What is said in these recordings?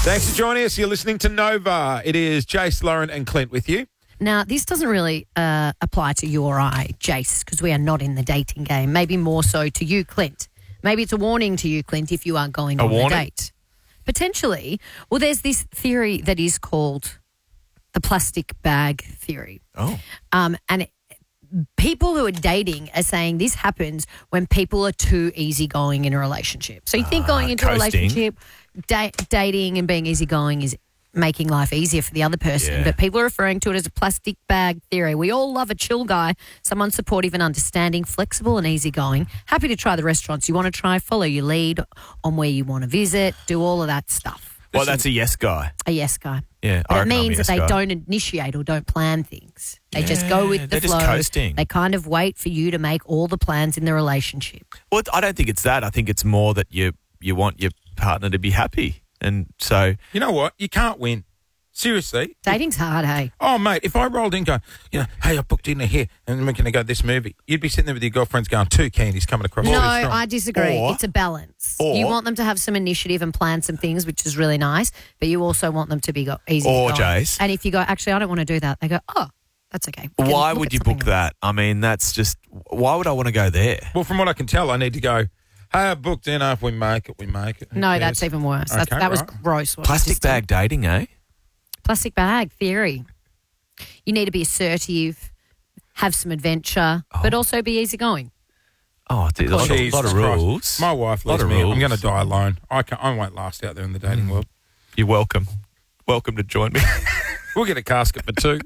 Thanks for joining us. You're listening to Nova. It is Jace, Lauren and Clint with you. Now, this doesn't really apply to you or I, Jace, because we are not in the dating game. Maybe more so to you, Clint. Maybe it's a warning to you, Clint, if you are going on a date. Potentially. Well, there's this theory that is called the plastic bag theory. Oh. People who are dating are saying this happens when people are too easygoing in a relationship. So you think going into coasting. a relationship, dating and being easygoing is making life easier for the other person. Yeah. But people are referring to it as a plastic bag theory. We all love a chill guy, someone supportive and understanding, flexible and easygoing. Happy to try the restaurants you want to try, follow your lead on where you want to visit, do all of that stuff. Well, that's a yes guy. A yes guy. Yeah, But I it reckon I'm a means that yes they guy. don't initiate or don't plan things. They just go with the they're flow. just coasting. They kind of wait for you to make all the plans in the relationship. Well, I don't think it's that. I think it's more that you want your partner to be happy. And so... You know what? You can't win. Seriously. Dating's hard, hey? Oh, mate, if I rolled in going, hey, I booked dinner here and we're going to go to this movie, you'd be sitting there with your girlfriends going, too keen, he's coming across. No, really strong. I disagree. Or- It's a balance. or- You want them to have some initiative and plan some things, which is really nice, but you also want them to be easy. Or, going. Jace. And if you go, actually, I don't want to do that, they go, oh, that's okay. We can Why look would at you something book else. that? I mean, that's just... Why would I want to go there? Well, from what I can tell, I need to go, hey, I booked dinner. If we make it, we make it. Who No, cares? that's even worse. Okay, that was right. gross. what I Plastic just did. bag dating, eh? Plastic bag theory. You need to be assertive, have some adventure, but also be easygoing. Oh, dude, a lot of Jesus Christ. rules. My wife Lot leaves of me. I'm rules. going to die alone. I won't last out there in the dating world. You're welcome. Welcome to join me. We'll get a casket for two.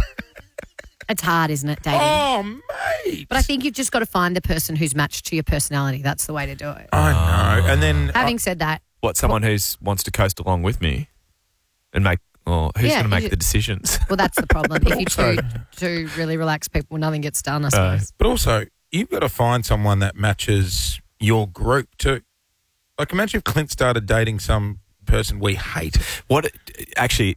It's hard, isn't it, dating? Oh, mate. But I think you've just got to find the person who's matched to your personality. That's the way to do it. I know. And then Having said that, What, someone who wants to coast along with me and make... Well, who's Yeah, going to make you- the decisions? well, that's the problem. If also- you're two really relaxed people, nothing gets done, I suppose. But also, you've got to find someone that matches your group too. Like, imagine if Clint started dating some person we hate. What... Actually...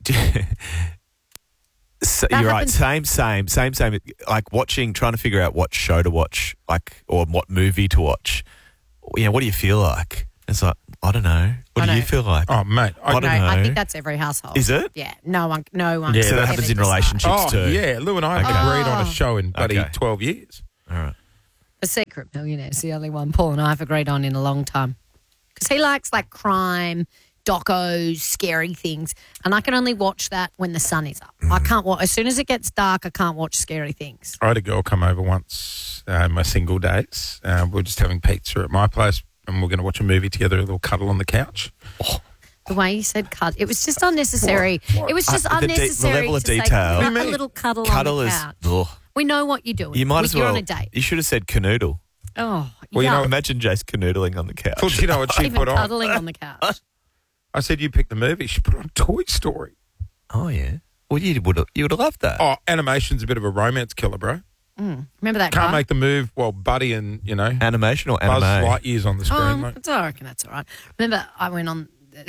So That you're right. happens- Same. Like trying to figure out what show to watch, or what movie to watch. You know, what do you feel like? It's like, I don't know. What I do you know. feel like? Oh, mate. I don't No, know. I think that's every household. Is it? Yeah. No one. Yeah, So that happens in relationships too. yeah. Lou and I haven't Okay. agreed on a show in bloody Okay. 12 years. All right. The Secret Millionaire is the only one Paul and I have agreed on in a long time. Because he likes like crime, docos, scary things. And I can only watch that when the sun is up. I can't watch, as soon as it gets dark, I can't watch scary things. I had a girl come over once in my single days. We were just having pizza at my place and we're going to watch a movie together, a little cuddle on the couch. The way you said cut, it was just unnecessary. What? It was just The unnecessary. level of to say, detail. "Have What do you a mean? little cuddle Cuddle on the is... couch. Ugh. We know what you're doing. You might as well... You're on a date. You should have said canoodle. Oh, Well, you yuck. know- Imagine Jace canoodling on the couch. Well, you know what she Even put on? cuddling on the couch. I said, you pick the movie. She put on Toy Story. Oh, yeah. Well, you would have loved that. Oh, animation's a bit of a romance killer, bro. Remember that Can't guy? make the move while Buddy and, Animation or Buzz anime? Lightyear's on the screen, mate. I reckon that's all right. Remember, I went on.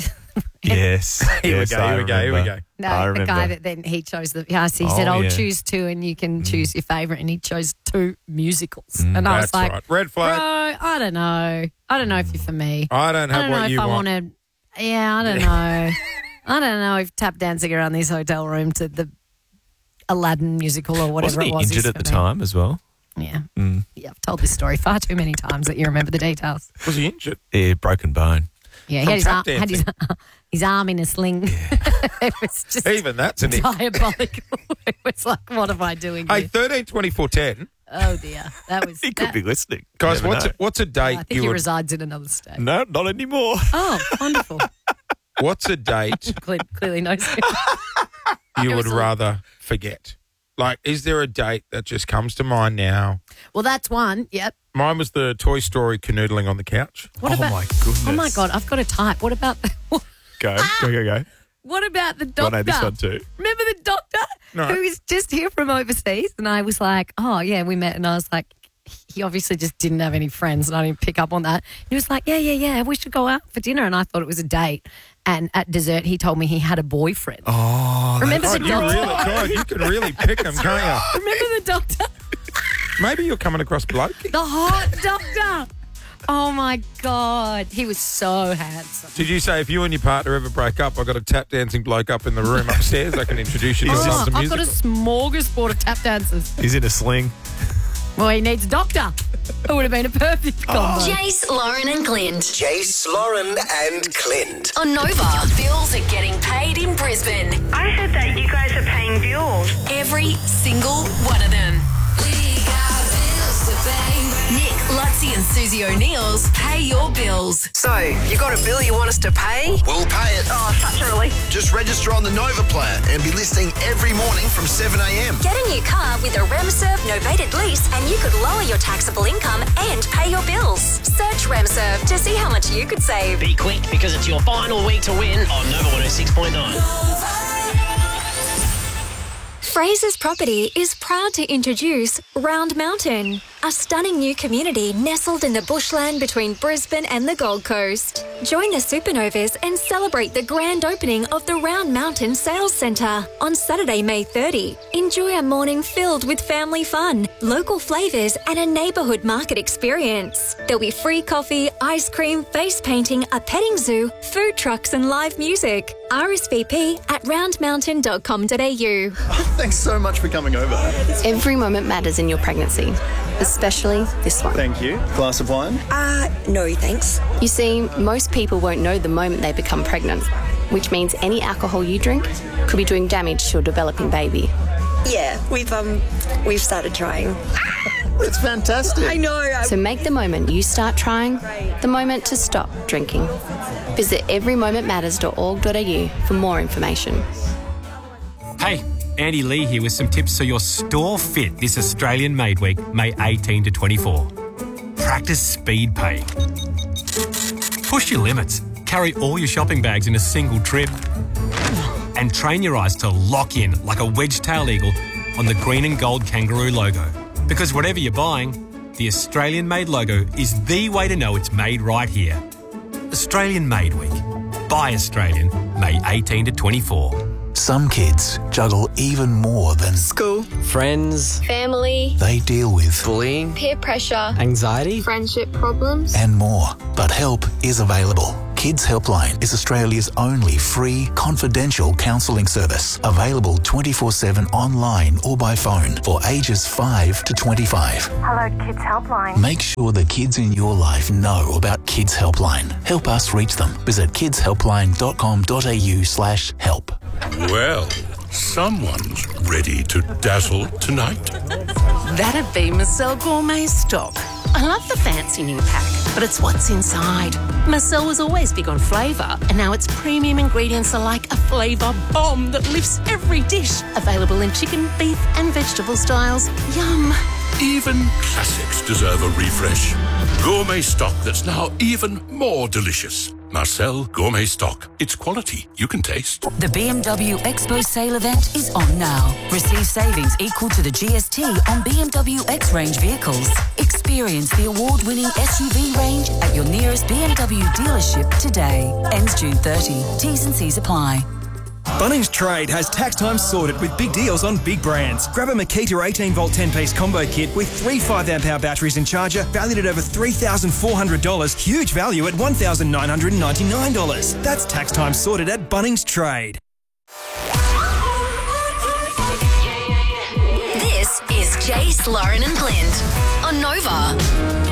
Yes. Here we Yes, go, I here we go, here we remember. go. No, I the remember. guy that then he chose the. Yes, he said, Oh, "I'll yeah. choose two, and you can choose your favourite." And he chose two musicals, and I was That's like, right. Red "Bro, flag. I don't know. I don't know if you're for me. I don't I have don't know what if you I want. want to. Yeah, I don't know. I don't know if tap dancing around this hotel room to the Aladdin musical or whatever Wasn't he it was. injured is at for the me. time as well? Yeah. Yeah, I've told this story far too many times that you remember the details. Was he injured? Yeah, broken bone. Yeah, he From had his, tap had his, his arm in a sling. It was just Even that's an injury. diabolical. It was like, what am I doing Hey, here? 13, 24, 10. Oh, dear. That was... He could that- be listening. Guys, Never know. what's a date I think you he would resides in another state. No, not anymore. Oh, wonderful. what's a date Clearly knows him. you would was a- rather forget? Like, is there a date that just comes to mind now? Well, that's one. Yep. Mine was the Toy Story canoodling on the couch. What Oh, about... my goodness. Oh, my God. I've got to type. What about... Go. What about the I doctor? know this one too. Remember the doctor No. who is just here from overseas? And I was like, oh, yeah, we met. And I was like, he obviously just didn't have any friends and I didn't pick up on that. He was like, yeah, we should go out for dinner. And I thought it was a date. And at dessert, he told me he had a boyfriend. Oh, Remember the God, doctor? you can really pick them, can't you? Remember the doctor? Maybe you're coming across blokey. The hot doctor. Oh, my God. He was so handsome. Did you say if you and your partner ever break up, I've got a tap dancing bloke up in the room upstairs I can introduce you to some I've got a music? smorgasbord of tap dancers. He's in a sling. Well, he needs a doctor. It would have been a perfect combo. Jace, Lauren and Clint. Jace, Lauren and Clint. On Nova, bills are getting paid in Brisbane. I heard that you guys are paying bills. Every single one of them. We got bills to pay. Nick, Lutzi and Susie O'Neill's Pay Your Bills. So, you got a bill you want us to pay? We'll pay it. Oh, such a relief. Just register on the Nova player and be listening every morning from 7 a.m. Get a new car with a RemServe novated lease and you could lower your taxable income and pay your bills. Search RemServe to see how much you could save. Be quick because it's your final week to win on Nova 106.9. Fraser's Property is proud to introduce Round Mountain, a stunning new community nestled in the bushland between Brisbane and the Gold Coast. Join the Supernovas and celebrate the grand opening of the Round Mountain Sales Centre on Saturday, May 30. Enjoy a morning filled with family fun, local flavours and a neighbourhood market experience. There'll be free coffee, ice cream, face painting, a petting zoo, food trucks and live music. RSVP at roundmountain.com.au. Thanks so much for coming over. Every moment matters in your pregnancy, especially this one. Thank you. Glass of wine? No, thanks. You see, most people won't know the moment they become pregnant, which means any alcohol you drink could be doing damage to your developing baby. Yeah, we've started trying. It's fantastic. I know. So make the moment you start trying the moment to stop drinking. Visit everymomentmatters.org.au for more information. Hey, Andy Lee here with some tips so your store fit this Australian Made Week, May 18 to 24. Practice speed paying. Push your limits. Carry all your shopping bags in a single trip. And train your eyes to lock in like a wedge-tailed eagle on the green and gold kangaroo logo. Because whatever you're buying, the Australian Made logo is the way to know it's made right here. Australian Made Week. Buy Australian, May 18 to 24. Some kids juggle even more than school, friends, family. They deal with bullying, peer pressure, anxiety, friendship problems, and more. But help is available. Kids Helpline is Australia's only free, confidential counselling service. Available 24/7 online or by phone for ages 5 to 25. Hello, Kids Helpline. Make sure the kids in your life know about Kids Helpline. Help us reach them. Visit kidshelpline.com.au/help. Well, someone's ready to dazzle tonight. That'd be Marcel Gourmet Stock. I love the fancy new pack, but it's what's inside. Marcel was always big on flavour, and now its premium ingredients are like a flavour bomb that lifts every dish. Available in chicken, beef and vegetable styles. Yum. Even classics deserve a refresh. Gourmet stock that's now even more delicious. Marcel Gourmet Stock. It's quality you can taste. The BMW Expo sale event is on now. Receive savings equal to the GST on BMW X-Range vehicles. Experience the award-winning SUV range at your nearest BMW dealership today. Ends June 30. T's and C's apply. Bunnings Trade has tax time sorted with big deals on big brands. Grab a Makita 18-volt 10-piece combo kit with 3 5-amp-hour batteries and charger valued at over $3,400. Huge value at $1,999. That's tax time sorted at Bunnings Trade. This is Jace, Lauren and Clint on Nova.